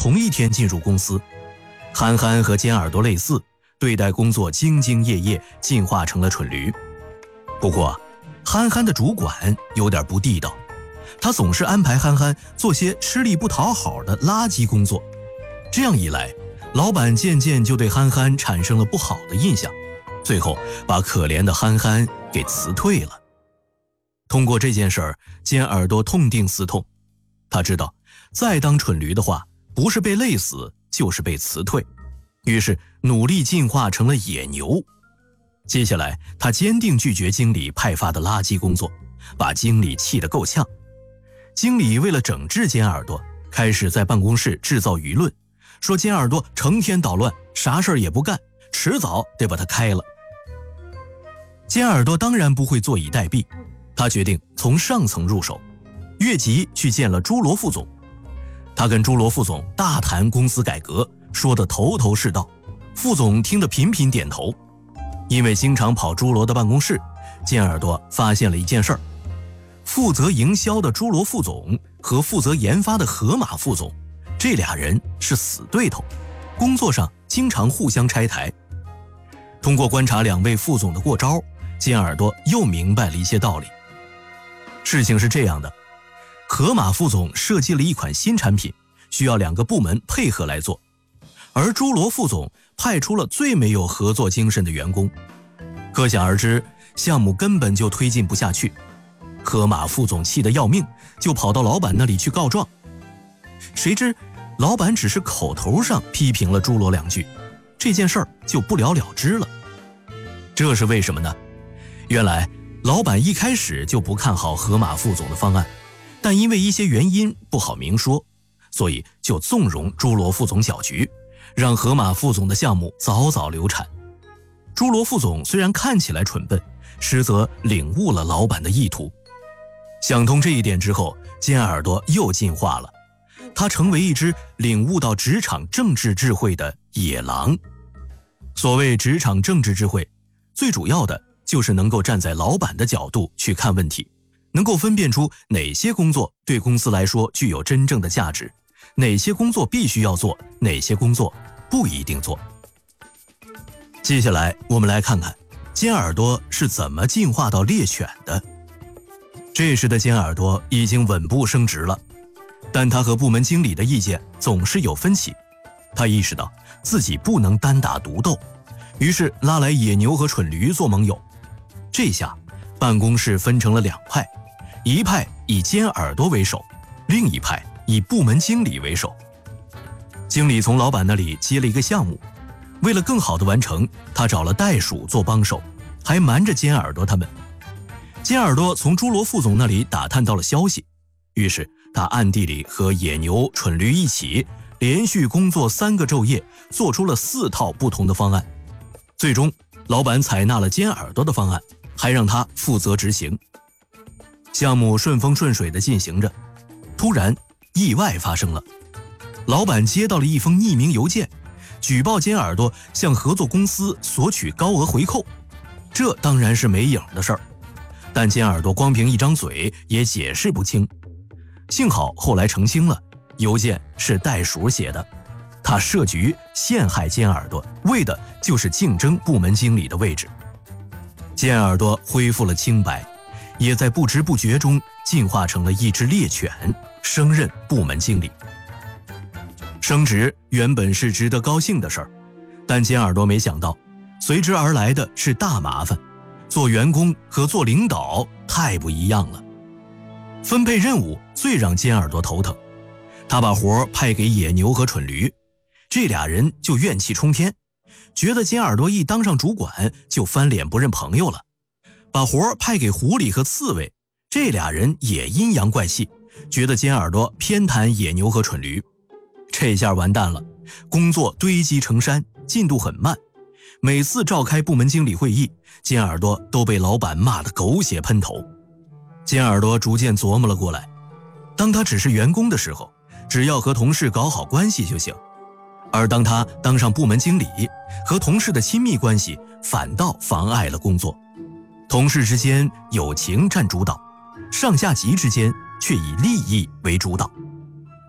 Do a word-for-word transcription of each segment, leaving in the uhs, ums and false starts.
同一天进入公司。憨憨和尖耳朵类似，对待工作兢兢业业，进化成了蠢驴。不过憨憨的主管有点不地道，他总是安排憨憨做些吃力不讨好的垃圾工作。这样一来，老板渐渐就对憨憨产生了不好的印象，最后把可怜的憨憨给辞退了。通过这件事儿，尖耳朵痛定思痛，他知道再当蠢驴的话，不是被累死就是被辞退，于是努力进化成了野牛。接下来他坚定拒绝经理派发的垃圾工作，把经理气得够呛。经理为了整治尖耳朵，开始在办公室制造舆论，说尖耳朵成天捣乱，啥事儿也不干，迟早得把他开了。尖耳朵当然不会坐以待毙，他决定从上层入手，越级去见了朱罗副总。他跟朱罗副总大谈公司改革，说得头头是道，副总听得频频点头。因为经常跑朱罗的办公室，尖耳朵发现了一件事儿：负责营销的朱罗副总和负责研发的河马副总，这俩人是死对头，工作上经常互相拆台。通过观察两位副总的过招，尖耳朵又明白了一些道理。事情是这样的，河马副总设计了一款新产品，需要两个部门配合来做，而朱罗副总派出了最没有合作精神的员工，可想而知，项目根本就推进不下去。河马副总气得要命，就跑到老板那里去告状。谁知老板只是口头上批评了朱罗两句，这件事儿就不了了之了。这是为什么呢？原来老板一开始就不看好河马副总的方案，但因为一些原因不好明说，所以就纵容朱罗副总搅局，让河马副总的项目早早流产。朱罗副总虽然看起来蠢笨，实则领悟了老板的意图。想通这一点之后，尖耳朵又进化了，他成为一只领悟到职场政治智慧的野狼。所谓职场政治智慧，最主要的就是能够站在老板的角度去看问题，能够分辨出哪些工作对公司来说具有真正的价值，哪些工作必须要做，哪些工作不一定做。接下来我们来看看尖耳朵是怎么进化到猎犬的。这时的尖耳朵已经稳步升职了，但他和部门经理的意见总是有分歧。他意识到自己不能单打独斗，于是拉来野牛和蠢驴做盟友。这下办公室分成了两派，一派以尖耳朵为首，另一派以部门经理为首。经理从老板那里接了一个项目，为了更好的完成，他找了袋鼠做帮手，还瞒着尖耳朵他们。尖耳朵从朱罗副总那里打探到了消息，于是他暗地里和野牛、蠢驴一起连续工作三个昼夜，做出了四套不同的方案。最终老板采纳了尖耳朵的方案，还让他负责执行。项目顺风顺水地进行着，突然意外发生了。老板接到了一封匿名邮件，举报尖耳朵向合作公司索取高额回扣。这当然是没影的事儿，但尖耳朵光凭一张嘴也解释不清。幸好后来澄清了，邮件是袋鼠写的，他设局陷害尖耳朵，为的就是竞争部门经理的位置。尖耳朵恢复了清白，也在不知不觉中进化成了一只猎犬，升任部门经理。升职原本是值得高兴的事儿，但尖耳朵没想到，随之而来的是大麻烦。做员工和做领导太不一样了。分配任务最让尖耳朵头疼，他把活派给野牛和蠢驴，这俩人就怨气冲天，觉得尖耳朵一当上主管就翻脸不认朋友了。把活派给狐狸和刺猬，这俩人也阴阳怪气，觉得尖耳朵偏袒野牛和蠢驴。这下完蛋了，工作堆积成山，进度很慢。每次召开部门经理会议，尖耳朵都被老板骂得狗血喷头。尖耳朵逐渐琢磨了过来，当他只是员工的时候，只要和同事搞好关系就行，而当他当上部门经理，和同事的亲密关系反倒妨碍了工作。同事之间友情占主导，上下级之间却以利益为主导。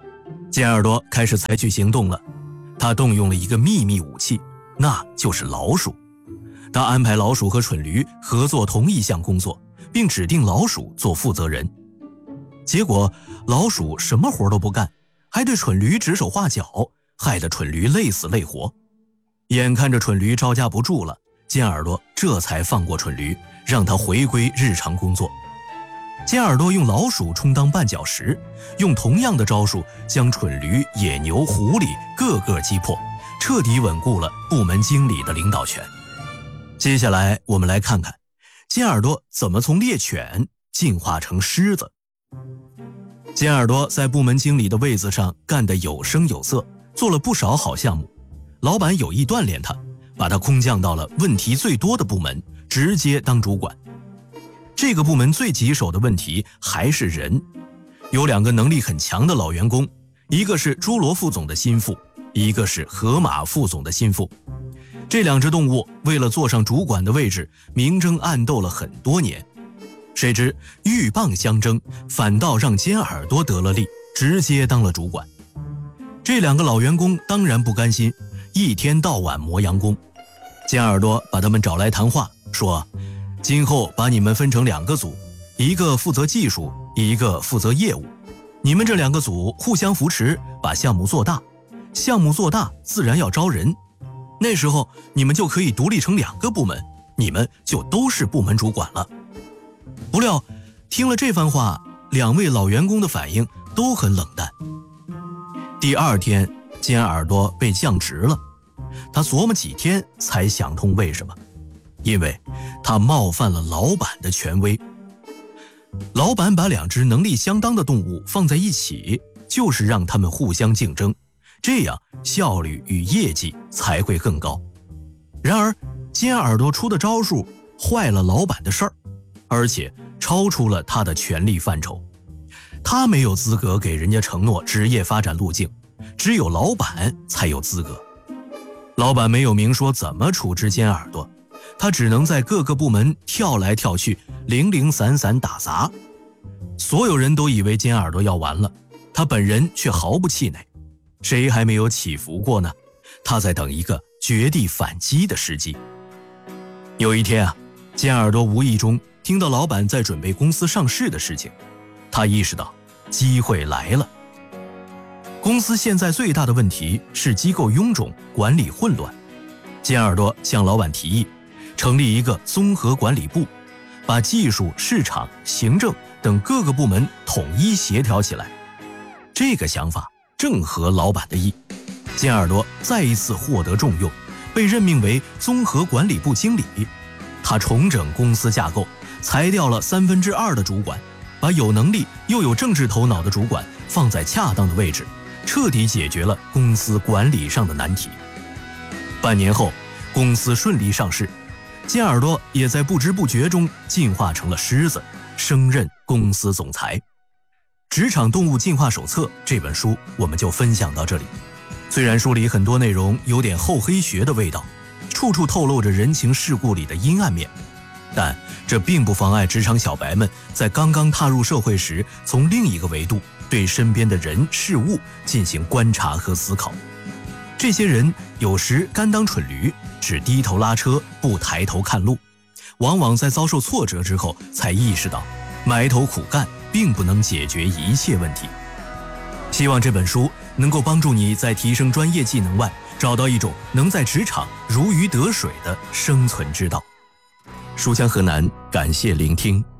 尖耳朵开始采取行动了，他动用了一个秘密武器，那就是老鼠。他安排老鼠和蠢驴合作同一项工作，并指定老鼠做负责人。结果老鼠什么活都不干，还对蠢驴指手画脚，害得蠢驴累死累活。眼看着蠢驴招架不住了，尖耳朵这才放过蠢驴，让他回归日常工作。尖耳朵用老鼠充当绊脚石，用同样的招数将蠢驴、野牛、狐狸个个击破，彻底稳固了部门经理的领导权。接下来我们来看看尖耳朵怎么从猎犬进化成狮子。尖耳朵在部门经理的位子上干得有声有色，做了不少好项目。老板有意锻炼他，把他空降到了问题最多的部门，直接当主管。这个部门最棘手的问题还是人，有两个能力很强的老员工，一个是侏罗副总的心腹，一个是河马副总的心腹。这两只动物为了坐上主管的位置，明争暗斗了很多年。谁知鹬蚌相争，反倒让尖耳朵得了利，直接当了主管。这两个老员工当然不甘心，一天到晚磨洋工。尖耳朵把他们找来谈话，说今后把你们分成两个组，一个负责技术，一个负责业务。你们这两个组互相扶持，把项目做大。项目做大自然要招人，那时候你们就可以独立成两个部门，你们就都是部门主管了。不料听了这番话，两位老员工的反应都很冷淡。第二天，尖耳朵被降职了，他琢磨几天才想通为什么。因为他冒犯了老板的权威。老板把两只能力相当的动物放在一起，就是让他们互相竞争，这样效率与业绩才会更高。然而尖耳朵出的招数坏了老板的事儿，而且超出了他的权力范畴。他没有资格给人家承诺职业发展路径，只有老板才有资格。老板没有明说怎么处置尖耳朵，他只能在各个部门跳来跳去，零零散散打杂。所有人都以为尖耳朵要完了，他本人却毫不气馁。谁还没有起伏过呢？他在等一个绝地反击的时机。有一天啊，尖耳朵无意中听到老板在准备公司上市的事情，他意识到机会来了。公司现在最大的问题是机构臃肿，管理混乱。尖耳朵向老板提议成立一个综合管理部，把技术、市场、行政等各个部门统一协调起来。这个想法正合老板的意，尖耳朵再一次获得重用，被任命为综合管理部经理。他重整公司架构，裁掉了三分之二的主管，把有能力又有政治头脑的主管放在恰当的位置，彻底解决了公司管理上的难题。半年后，公司顺利上市，尖耳朵也在不知不觉中进化成了狮子，升任公司总裁。《职场动物进化手册》这本书我们就分享到这里。虽然书里很多内容有点厚黑学的味道，处处透露着人情世故里的阴暗面，但这并不妨碍职场小白们在刚刚踏入社会时，从另一个维度对身边的人事物进行观察和思考。这些人有时甘当蠢驴，只低头拉车，不抬头看路，往往在遭受挫折之后才意识到，埋头苦干并不能解决一切问题。希望这本书能够帮助你在提升专业技能外，找到一种能在职场如鱼得水的生存之道。书香河南，感谢聆听。